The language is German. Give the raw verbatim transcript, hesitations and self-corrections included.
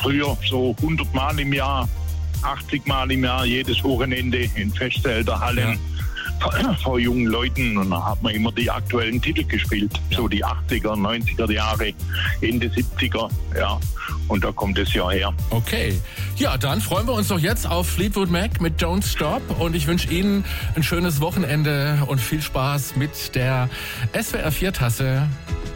früher so hundert Mal im Jahr, achtzig Mal im Jahr, jedes Wochenende in Festzelterhallen. Ja. Vor jungen Leuten, und da hat man immer die aktuellen Titel gespielt, ja. So die achtziger, neunziger Jahre, Ende siebziger, ja, und da kommt es ja her. Okay, ja, dann freuen wir uns doch jetzt auf Fleetwood Mac mit Don't Stop und ich wünsche Ihnen ein schönes Wochenende und viel Spaß mit der S W R vier Tasse.